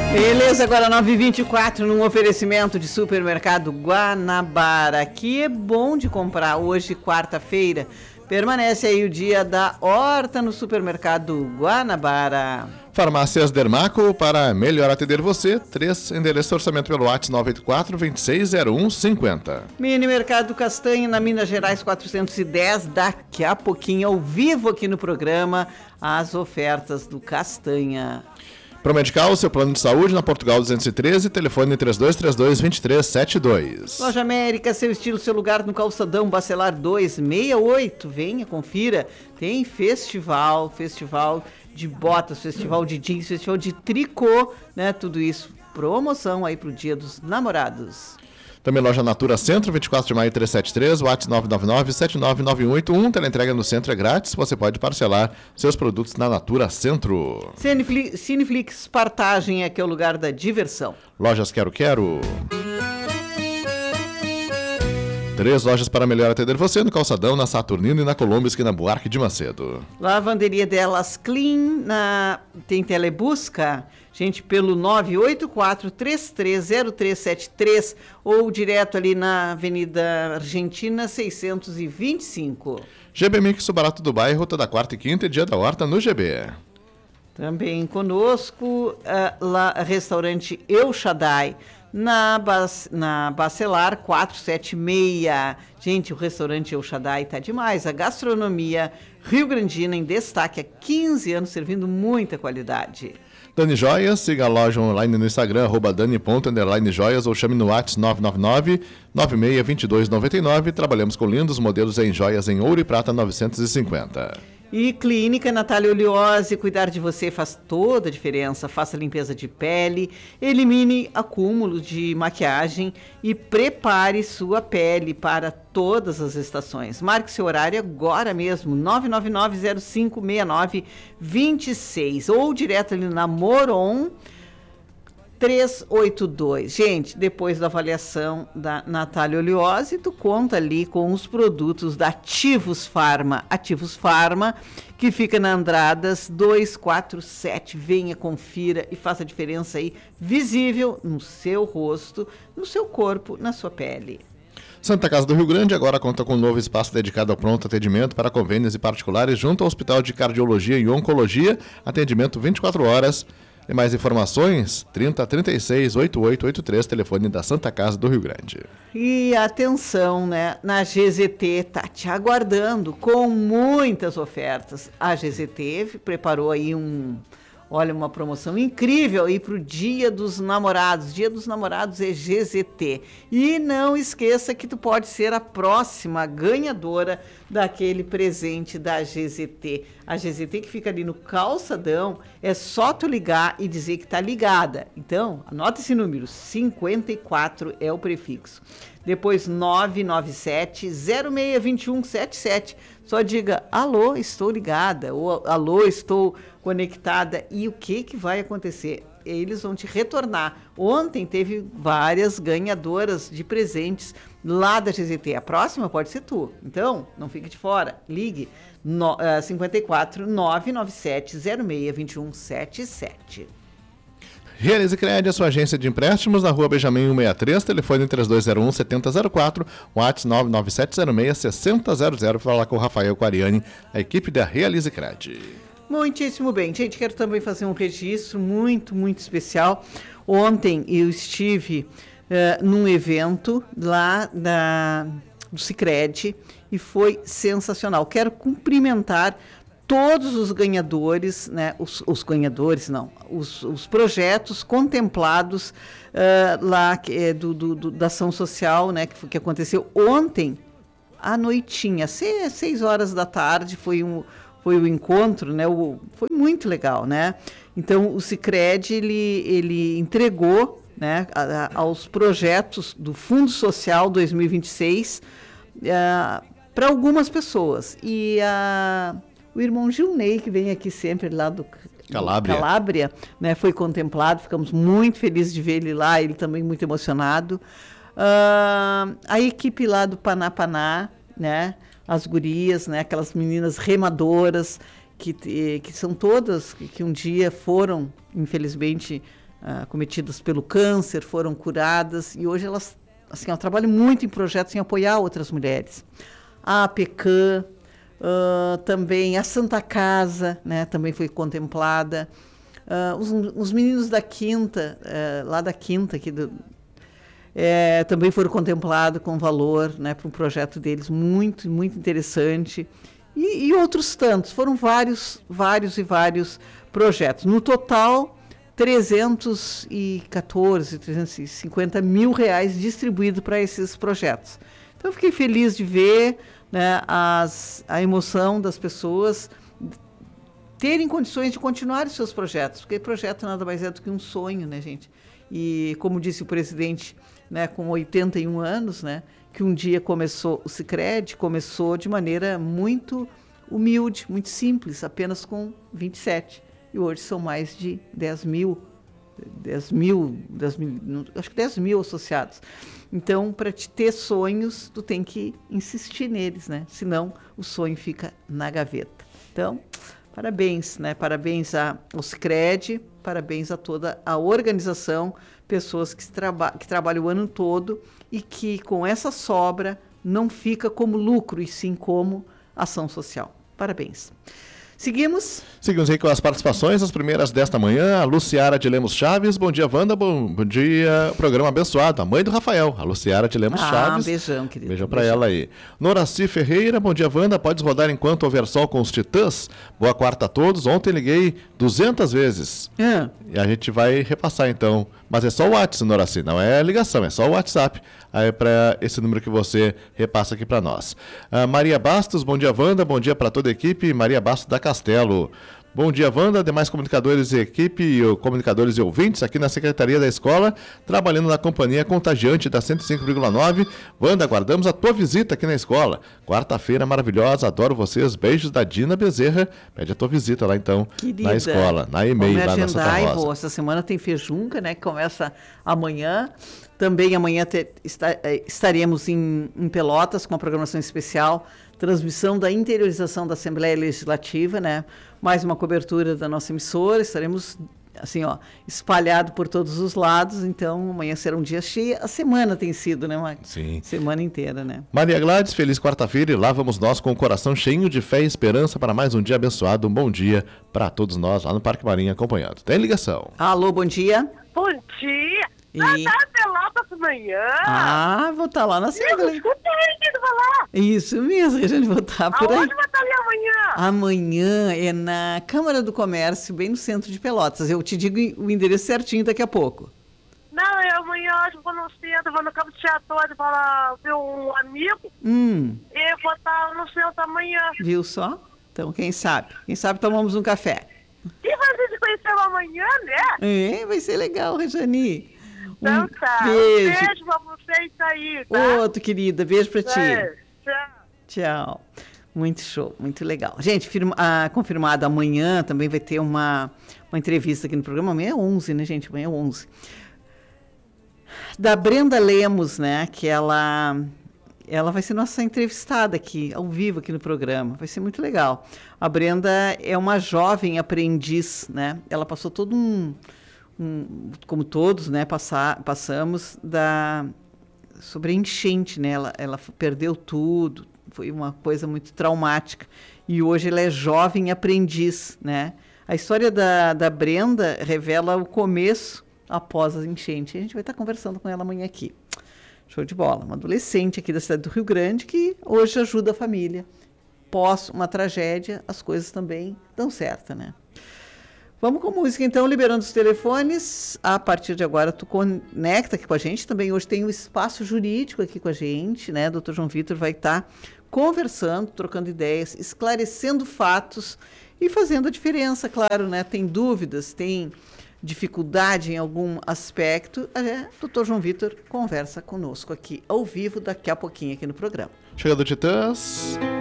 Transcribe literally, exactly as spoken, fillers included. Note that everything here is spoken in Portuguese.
Beleza, agora nove e vinte e quatro num oferecimento de Supermercado Guanabara. Que é bom de comprar hoje, quarta-feira. Permanece aí o dia da horta no Supermercado Guanabara. Farmácias Dermaco, para melhor atender você. três, endereço orçamento pelo WhatsApp nove oito quatro, dois seis zero um, cinco zero. Mini Mercado Castanha, na Minas Gerais quatrocentos e dez. Daqui a pouquinho, ao vivo aqui no programa, as ofertas do Castanha. Promedical, seu plano de saúde, na Portugal duzentos e treze, telefone três dois três dois, dois três sete dois. Loja América, seu estilo, seu lugar no Calçadão, Bacelar dois sessenta e oito. Venha, confira. Tem festival, festival de botas, festival de jeans, festival de tricô, né? Tudo isso, promoção aí pro Dia dos Namorados. Também loja Natura Centro, vinte e quatro de maio trezentos e setenta e três, WhatsApp nove nove nove, sete nove nove um oito um, teleentrega no centro é grátis, você pode parcelar seus produtos na Natura Centro. Cineflix, Cineflix Partagem, aqui é o lugar da diversão. Lojas Quero Quero. Três lojas para melhor atender você no Calçadão, na Saturnino e na Colombo, esquina Buarque de Macedo. Lavanderia Delas Clean, na... tem telebusca, gente, pelo nove oito quatro, três três zero três sete três ou direto ali na Avenida Argentina seiscentos e vinte e cinco. G B Mix, o barato do bairro, toda quarta e quinta e dia da horta no G B. Também conosco, uh, lá, restaurante El Shaddai, na, Bas, na Bacelar quatrocentos e setenta e seis. Gente, o restaurante El Shaddai tá demais. A gastronomia rio-grandina em destaque há quinze anos, servindo muita qualidade. Dani Joias, siga a loja online no Instagram, arroba dani ponto underline joias, ou chame no WhatsApp nove nove nove, nove seis dois dois nove nove. Trabalhamos com lindos modelos em joias em ouro e prata novecentos e cinquenta. E Clínica Natália Oleose, cuidar de você faz toda a diferença. Faça limpeza de pele, elimine acúmulo de maquiagem e prepare sua pele para todas as estações. Marque seu horário agora mesmo, nove nove nove, zero cinco seis nove, dois seis ou direto ali na Moron trezentos e oitenta e dois. Gente, depois da avaliação da Natália Oleose, tu conta ali com os produtos da Ativos Farma. Ativos Farma, que fica na Andradas duzentos e quarenta e sete. Venha, confira e faça a diferença aí visível no seu rosto, no seu corpo, na sua pele. Santa Casa do Rio Grande agora conta com um novo espaço dedicado ao pronto atendimento para convênios e particulares junto ao Hospital de Cardiologia e Oncologia, atendimento vinte e quatro horas. E mais informações, trinta, trinta e seis, oitenta e oito oitenta e três, telefone da Santa Casa do Rio Grande. E atenção, né? Na G Z T tá te aguardando com muitas ofertas. A G Z T preparou aí um, olha, uma promoção incrível aí pro Dia dos Namorados. Dia dos Namorados é G Z T. E não esqueça que tu pode ser a próxima ganhadora daquele presente da G Z T. A G Z T que fica ali no Calçadão, é só tu ligar e dizer que tá ligada. Então, anota esse número, cinquenta e quatro é o prefixo. Depois nove nove sete, zero seis dois um sete sete. Só diga, alô, estou ligada, ou alô, estou conectada. E o que que vai acontecer? Eles vão te retornar. Ontem teve várias ganhadoras de presentes lá da G Z T. A próxima pode ser tu. Então, não fique de fora. Ligue no, uh, cinquenta e quatro, nove nove sete, zero seis dois um sete sete. Realize Cred, a sua agência de empréstimos, na rua Benjamin cento e sessenta e três, telefone três dois zero um, sete zero zero quatro, WhatsApp nove nove sete zero seis, seis zero zero zero, falar com o Rafael Quariani, a equipe da Realize Cred. Muitíssimo bem. Gente, quero também fazer um registro muito, muito especial. Ontem eu estive uh, num evento lá da, do Sicredi e foi sensacional. Quero cumprimentar todos os ganhadores, né? Os, os ganhadores, não, os, os projetos contemplados uh, lá é, do, do, do, da ação social, né? Que, que aconteceu ontem à noitinha, seis, seis horas da tarde, foi um foi o encontro, né? O, foi muito legal, né? Então, o Sicredi, ele, ele entregou, né, a, a, aos projetos do Fundo Social dois mil e vinte e seis uh, para algumas pessoas. E uh, o irmão Gilney, que vem aqui sempre lá do Calábria, do Calábria, né, foi contemplado, ficamos muito felizes de ver ele lá, ele também muito emocionado. Uh, a equipe lá do Paná Paná, né? As gurias, né, aquelas meninas remadoras, que, que são todas, que, que um dia foram, infelizmente, ah, cometidas pelo câncer, foram curadas e hoje elas, assim, ela trabalha muito em projetos em apoiar outras mulheres. A APECAM, uh, também a Santa Casa, né, também foi contemplada. Uh, os, os meninos da Quinta, uh, lá da Quinta, aqui do, é, também foram contemplados com valor, né, para um projeto deles muito, muito interessante. E, e outros tantos, foram vários, vários e vários projetos. No total, trezentos e quatorze, trezentos e cinquenta mil reais distribuídos para esses projetos. Então, eu fiquei feliz de ver, né, as, a emoção das pessoas terem condições de continuar os seus projetos, porque projeto nada mais é do que um sonho, né, gente? E, como disse o presidente, né, com oitenta e um anos, né, que um dia começou o Sicredi, começou de maneira muito humilde, muito simples, apenas com vinte e sete. E hoje são mais de dez mil, dez mil, dez mil, acho que dez mil associados. Então, para te ter sonhos, tu tem que insistir neles, né? Senão o sonho fica na gaveta. Então, parabéns, né? Parabéns ao Sicredi, parabéns a toda a organização, pessoas que, traba que trabalham o ano todo e que com essa sobra não fica como lucro, e sim como ação social. Parabéns. Seguimos. Seguimos aí com as participações, as primeiras desta manhã. A Luciara de Lemos Chaves. Bom dia, Wanda. Bom, bom dia. Programa abençoado. A mãe do Rafael, a Luciara de Lemos ah, Chaves. Beijão, querida. Beijão pra ela aí. Noraci Ferreira. Bom dia, Wanda. Podes rodar enquanto houver sol com os Titãs? Boa quarta a todos. Ontem liguei duzentas vezes. É. E a gente vai repassar então. Mas é só o WhatsApp, Noraci. Não é ligação, é só o WhatsApp. Aí para esse número que você repassa aqui para nós. Uh, Maria Bastos, bom dia, Wanda, bom dia para toda a equipe. Maria Bastos da Castelo. Bom dia, Wanda, demais comunicadores e equipe, comunicadores e ouvintes aqui na Secretaria da Escola, trabalhando na companhia contagiante da cento e cinco vírgula nove. Wanda, aguardamos a tua visita aqui na escola. Quarta-feira maravilhosa, adoro vocês. Beijos da Dina Bezerra. Pede a tua visita lá então, querida, na escola, na E-mail, lá na Santa Rosa. Vou. Essa semana tem Fejunca, né, que começa amanhã. Também amanhã te, está, estaremos em, em Pelotas com uma programação especial, transmissão da interiorização da Assembleia Legislativa, né? Mais uma cobertura da nossa emissora, estaremos assim, ó, espalhado por todos os lados, então amanhã será um dia cheio. A semana tem sido, né, Mário? Sim. Semana inteira, né? Maria Gladys, feliz quarta-feira e lá vamos nós com o coração cheio de fé e esperança para mais um dia abençoado. Um bom dia para todos nós lá no Parque Marinha acompanhando. Tem ligação. Alô, bom dia. Bom dia. E... Ah, tá Pelotas amanhã. Ah, vou estar lá na Assembleia. Escuta aí, que tu falar. Isso mesmo, a gente vai estar por aí. Aonde vai estar ali amanhã? Amanhã é na Câmara do Comércio, bem no centro de Pelotas. Eu te digo o endereço certinho daqui a pouco. Não, eu amanhã eu vou no centro, vou no Campo de Teatro para ver um amigo. Hum. E vou estar no centro amanhã. Viu só? Então, quem sabe? Quem sabe tomamos um café. E vai se conhecer amanhã, né? É, vai ser legal, Rejane. Então Um tá. beijo. Um beijo pra vocês aí, tá? Outro, querida. Beijo pra ti. É, tchau. Tchau. Muito show, muito legal. Gente, firma, ah, confirmado amanhã também vai ter uma, uma entrevista aqui no programa. Amanhã é onze, né, gente? Amanhã é onze. Da Brenda Lemos, né? Que ela, ela vai ser nossa entrevistada aqui, ao vivo, aqui no programa. Vai ser muito legal. A Brenda é uma jovem aprendiz, né? Ela passou todo um... Um, como todos, né, passar, passamos da, sobre a enchente, né, ela, ela perdeu tudo, foi uma coisa muito traumática, e hoje ela é jovem aprendiz, né. A história da, da Brenda revela o começo após a enchente, a gente vai estar conversando com ela amanhã aqui. Show de bola, uma adolescente aqui da cidade do Rio Grande que hoje ajuda a família. Pós uma tragédia, as coisas também dão certo, né. Vamos com música, então, liberando os telefones. A partir de agora, tu conecta aqui com a gente. Também hoje tem o Espaço Jurídico aqui com a gente, né? doutor João Vitor vai estar conversando, trocando ideias, esclarecendo fatos e fazendo a diferença, claro, né? Tem dúvidas, tem dificuldade em algum aspecto. É, doutor João Vitor conversa conosco aqui, ao vivo, daqui a pouquinho aqui no programa. Chega do Titãs.